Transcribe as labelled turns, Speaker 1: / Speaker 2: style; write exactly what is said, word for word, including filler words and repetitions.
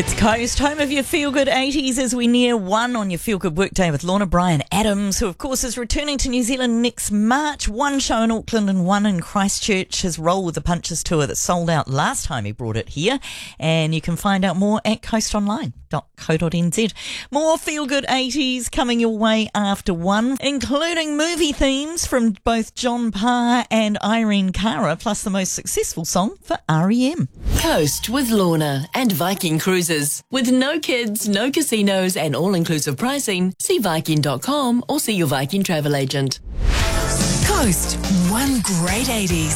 Speaker 1: It's Coast, home of your feel-good eighties as we near one on your feel-good workday with Lorna. Bryan Adams, who of course is returning to New Zealand next March. One show in Auckland and one in Christchurch. His Roll with the Punches tour that sold out last time he brought it here. And you can find out more at coast online dot co dot n z. More feel-good eighties coming your way after one, including movie themes from both John Parr and Irene Cara, plus the most successful song for R E M.
Speaker 2: Coast with Lorna and Viking Cruises. With no kids, no casinos and all-inclusive pricing, see Viking dot com or see your Viking travel agent. Coast, one great eighties.